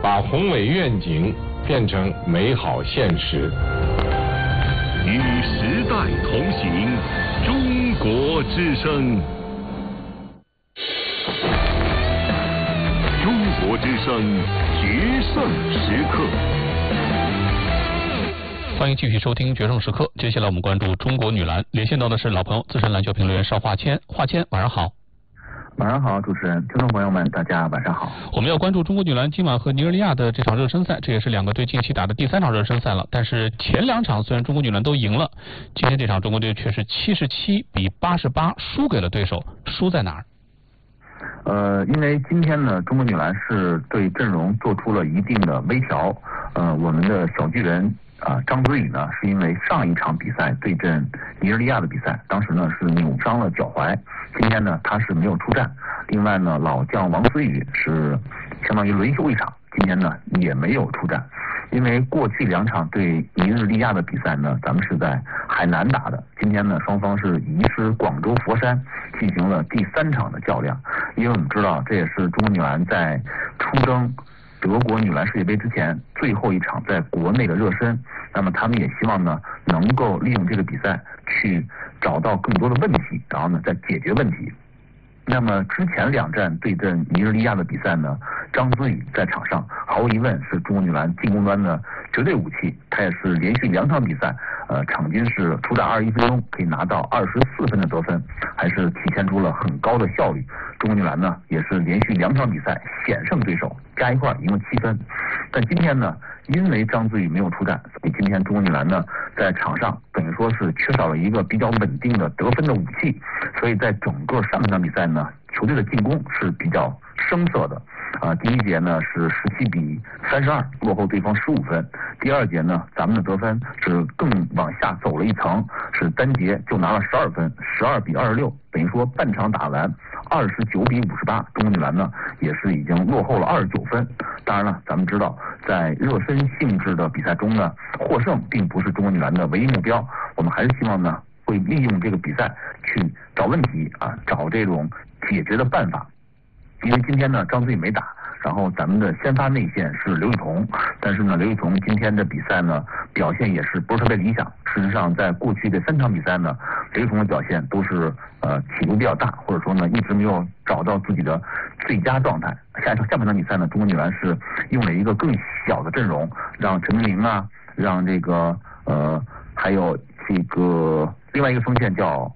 把宏伟愿景变成美好现实。 与时代同行，中国之声。中国之声决胜时刻。 欢迎继续收听决胜时刻。接下来我们关注中国女篮，连线到的是老朋友资深篮球评论员邵华谦。华谦，晚上好。 晚上好，主持人，听众朋友们，大家晚上好。 我们要关注中国女篮今晚和尼日利亚的这场热身赛，这也是两个队近期打的第3场热身赛了。但是前2场虽然中国女篮都赢了，今天这场中国队却是77比88输给了对手，输在哪儿？ 因为今天呢，中国女篮是对阵容做出了一定的微调。我们的小巨人张子宇呢，是因为上一场比赛对阵尼日利亚的比赛，当时呢是扭伤了脚踝，今天呢他是没有出战。另外呢，老将王思雨是相当于轮休一场，今天呢也没有出战。因为过去2场对尼日利亚的比赛呢，咱们是在海南打的，今天呢双方是移师广州佛山进行了第3场的较量。因为我们知道这也是中国女篮在出征德国女篮世界杯之前最后一场在国内的热身，那么他们也希望呢能够利用这个比赛去找到更多的问题，然后呢再解决问题。那么之前2战对阵尼日利亚的比赛呢，张子宇在场上毫无疑问是中国女篮进攻端的绝对武器，他也是连续2场比赛场均是出战21分钟可以拿到24分的得分，还是体现出了很高的效率。中国女篮呢也是连续2场比赛险胜对手，加一块赢了7分。但今天呢，因为张子宇没有出战，所以今天中国女篮呢在场上等于说是缺少了一个比较稳定的得分的武器，所以在整个上半场比赛呢，球队的进攻是比较生涩的。第一节呢是17比32落后对方15分，第2节呢咱们的得分是更往下走了一层，是单节就拿了12分，12比26，等于说半场打完29比58，中国女篮呢也是已经落后了29分。当然了，咱们知道在热身性质的比赛中呢，获胜并不是中国女篮的唯一目标，我们还是希望呢会利用这个比赛去找问题找这种解决的办法。因为今天呢张子宇没打，然后咱们的先发内线是刘雨桐，但是呢刘雨桐今天的比赛呢表现也是不是特别理想。事实上在过去的3场比赛呢，刘雨桐的表现都是起伏比较大，或者说呢一直没有找到自己的最佳状态。下半场比赛呢，中国女篮是用了一个更小的阵容，让陈明玲让这个还有这个另外一个锋线叫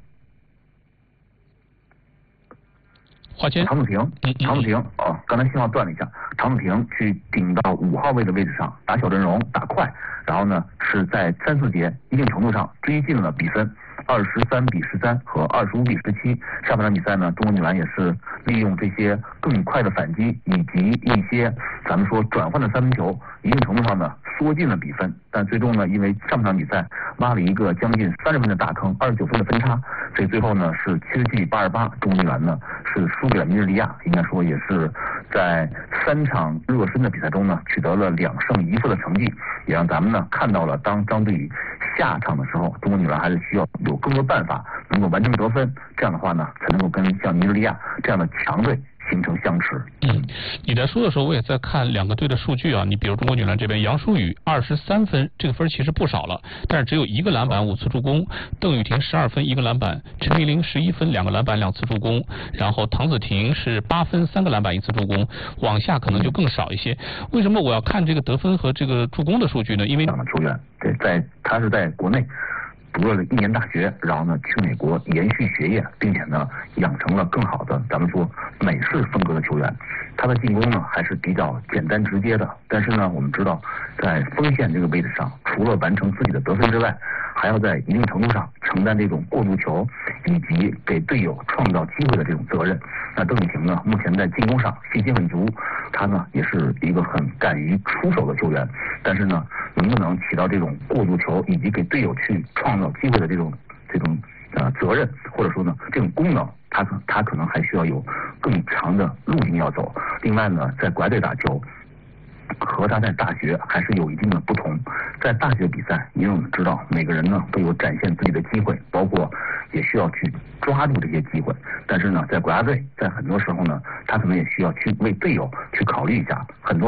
华谦， 常子婷，刚才信号断了一下，常子婷去顶到5号位的位置上打小阵容打快，然后呢是在3、4节一定程度上追进了比分，23比13和25比17。下半场比赛呢，中国女篮也是利用这些更快的反击以及一些咱们说转换的3分球，一定程度上呢缩进了比分。但最终呢，因为上半场比赛挖了一个将近30分的大坑，29分的分差，所以最后呢是77比88，中国女篮呢是输给了尼日利亚。应该说也是在3场热身的比赛中呢取得了2胜1负的成绩，也让咱们呢看到了当张子宇下场的时候，中国女篮还是需要有更多办法能够完成得分，这样的话呢才能够跟像尼日利亚这样的强队形成相持。 你在说的时候我也在看2个队的数据啊。你比如中国女篮这边，杨舒雨23分，这个分其实不少了，但是只有1个篮板5次助攻，邓雨婷12分1个篮板，陈明玲11分2个篮板2次助攻，然后唐子婷是8分3个篮板1次助攻，往下可能就更少一些。为什么我要看这个得分和这个助攻的数据呢？因为这样的球员他是在国内读了1年大学，然后呢去美国延续学业，并且呢养成了更好的咱们说美式风格的球员。他的进攻呢还是比较简单直接的，但是呢我们知道在锋线这个位置上，除了完成自己的得分之外，还要在一定程度上承担这种过渡球以及给队友创造机会的这种责任。那邓雨婷呢目前在进攻上信心很足，他呢也是一个很敢于出手的球员，但是呢能不能起到这种过渡球以及给队友去创造机会的这种责任，或者说呢这种功能，他可能还需要有更长的路径要走。另外呢，在国家队打球和他在大学还是有一定的不同。在大学比赛，因为我们知道每个人呢都有展现自己的机会，包括也需要去抓住这些机会。但是呢，在国家队，在很多时候呢，他可能也需要去为队友去考虑一下，很多